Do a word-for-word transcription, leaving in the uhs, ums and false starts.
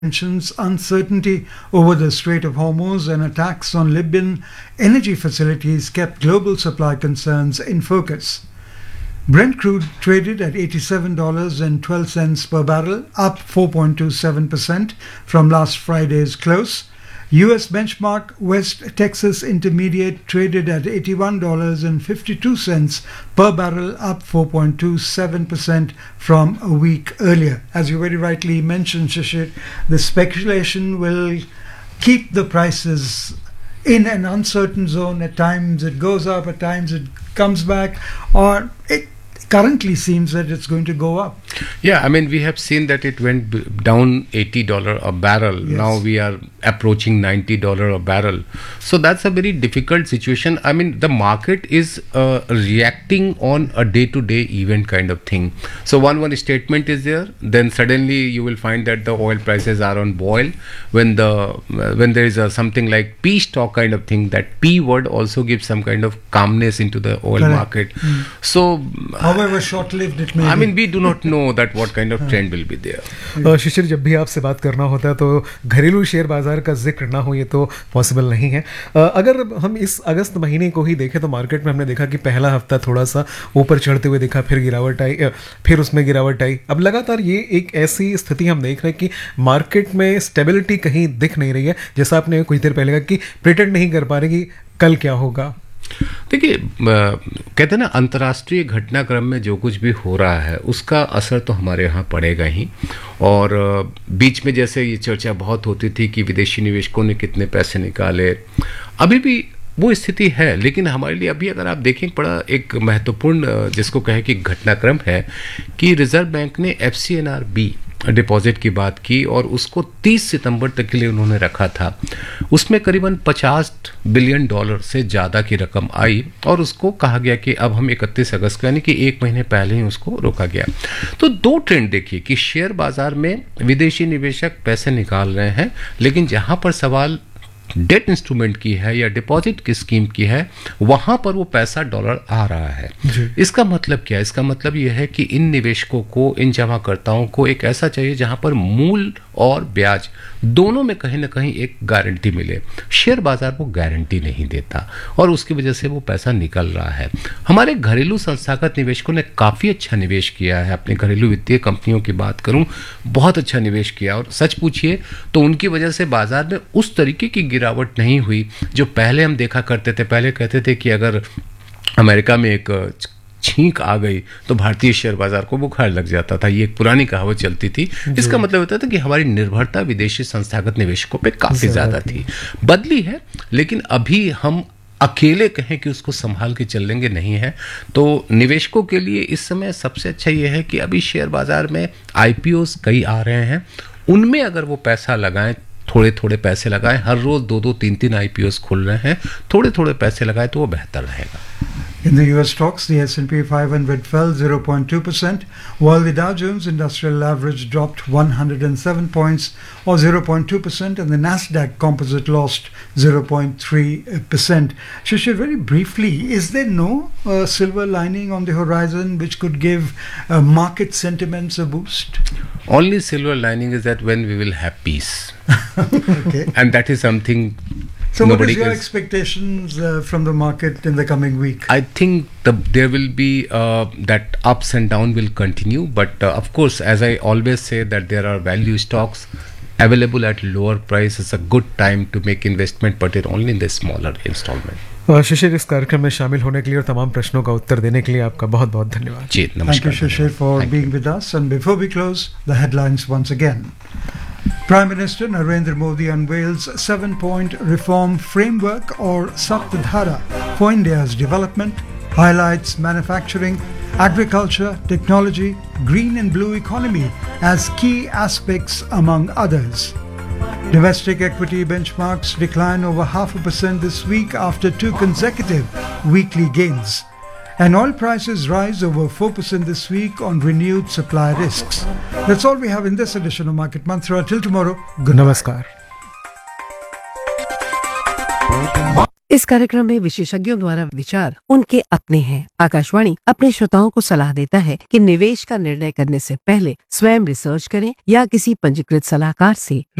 tensions, uncertainty over the Strait of Hormuz, and attacks on Libyan energy facilities kept global supply concerns in focus. Brent crude traded at eighty-seven dollars and twelve cents per barrel, up four point two seven percent from last Friday's close. U S benchmark West Texas Intermediate traded at eighty-one dollars and fifty-two cents per barrel, up four point two seven percent from a week earlier. As you very rightly mentioned, Shishir, the speculation will keep the prices in an uncertain zone. At times it goes up, at times it comes back, or it currently seems that it's going to go up. Yeah, I mean, we have seen that it went b- down eighty dollars a barrel. Yes. Now we are approaching ninety dollars a barrel. So that's a very difficult situation. I mean, the market is uh, reacting on a day-to-day event kind of thing. So one one statement is there, then suddenly you will find that the oil prices are on boil. When the uh, when there is a, something like P stock kind of thing, that P word also gives some kind of calmness into the oil Correct. market. Mm. So However short-lived it may I be. mean, we do not know that what kind of trend will be there. uh, शिशिर, जब भी आपसे बात करना होता है तो घरेलू share बाजार का जिक्र ना हो ये तो पॉसिबल नहीं है. uh, अगर हम इस अगस्त महीने को ही देखें तो मार्केट में हमने देखा कि पहला हफ्ता थोड़ा सा ऊपर चढ़ते हुए दिखा, फिर गिरावट आई, uh, फिर उसमें गिरावट आई. अब लगातार ये एक ऐसी स्थिति हम देख रहे हैं कि मार्केट में स्टेबिलिटी कहीं दिख नहीं रही है. जैसा आपने कुछ देर पहले कहा कि प्रिटेंड नहीं कर पा रहे कि कल क्या होगा. देखिए, कहते हैं ना, अंतर्राष्ट्रीय घटनाक्रम में जो कुछ भी हो रहा है उसका असर तो हमारे यहाँ पड़ेगा ही. और बीच में जैसे ये चर्चा बहुत होती थी कि विदेशी निवेशकों ने कितने पैसे निकाले, अभी भी वो स्थिति है. लेकिन हमारे लिए अभी अगर आप देखें, बड़ा एक महत्वपूर्ण जिसको कहे कि घटनाक्रम है कि रिजर्व बैंक ने F C N R B deposit की बात की और उसको तीस सितंबर तक के लिए उन्होंने रखा था. उसमें करीबन पचास बिलियन डॉलर से ज़्यादा की रकम आई और उसको कहा गया कि अब हम इकतीस अगस्त को, यानी कि एक महीने पहले ही उसको रोका गया. तो दो ट्रेंड देखिए कि शेयर बाजार में विदेशी निवेशक पैसे निकाल रहे हैं, लेकिन जहाँ पर सवाल डेट इंस्ट्रूमेंट की है या डिपॉजिट की स्कीम की है, वहां पर वो पैसा डॉलर आ रहा है. इसका मतलब क्या है? इसका मतलब यह है कि इन निवेशकों को, इन जमाकर्ताओं को एक ऐसा चाहिए जहां पर मूल और ब्याज दोनों में कहीं ना कहीं एक गारंटी मिले. शेयर बाजार वो गारंटी नहीं देता और उसकी वजह से वो पैसा निकल रहा है. हमारे घरेलू संस्थागत निवेशकों ने काफ़ी अच्छा निवेश किया है. अपने घरेलू वित्तीय कंपनियों की बात करूं, बहुत अच्छा निवेश किया. और सच पूछिए तो उनकी वजह से बाजार में उस तरीके की गिरावट नहीं हुई जो पहले हम देखा करते थे. पहले कहते थे कि अगर अमेरिका में एक छींक आ गई तो भारतीय शेयर बाजार को बुखार लग जाता था. ये एक पुरानी कहावत चलती थी. इसका मतलब होता था कि हमारी निर्भरता विदेशी संस्थागत निवेशकों पे काफी ज्यादा थी. बदली है, लेकिन अभी हम अकेले कहें कि उसको संभाल के चलेंगे नहीं है. तो निवेशकों के लिए इस समय सबसे अच्छा ये है कि अभी शेयर बाजार में आई पी ओज़ कई आ रहे हैं, उनमें अगर वो पैसा लगाएं, थोड़े थोड़े पैसे लगाएं. हर रोज दो दो तीन तीन आई पी ओज़ खुल रहे हैं, थोड़े थोड़े पैसे लगाएं तो वो बेहतर रहेगा. In the U S stocks, the S and P five hundred fell zero point two percent, while the Dow Jones Industrial Average dropped one hundred seven points or zero point two percent, and the Nasdaq Composite lost zero point three percent. Shishir, very briefly, is there no uh, silver lining on the horizon which could give uh, market sentiments a boost? Only silver lining is that when we will have peace. Okay. And that is something. So what is your is, expectations uh, from the market in the coming week? I think the, there will be uh, that ups and down will continue, but uh, of course, as I always say, that there are value stocks available at lower price. It's a good time to make investment, but it only in the smaller installment. शिशिर, इस कार्यक्रम में शामिल होने के लिए और तमाम प्रश्नों का उत्तर देने के लिए आपका बहुत बहुत धन्यवाद. जी, नमस्कार. Thank you, Shishir, for Thank being you. with us. And before we close, the headlines once again. Prime Minister Narendra Modi unveils seven-point reform framework or Saptadhara for India's development, highlights manufacturing, agriculture, technology, green and blue economy as key aspects among others. Domestic equity benchmarks decline over half a percent this week after two consecutive weekly gains. And oil prices rise over four percent this week on renewed supply risks. That's all we have in this edition of Market Mantra. Till tomorrow, good night. Namaskar. इस कार्यक्रम में विशेषज्ञों द्वारा विचार उनके अपने हैं। आकाशवाणी अपने श्रोताओं को सलाह देता है कि निवेश का निर्णय करने से पहले स्वयं रिसर्च करें या किसी पंजीकृत सलाहकार से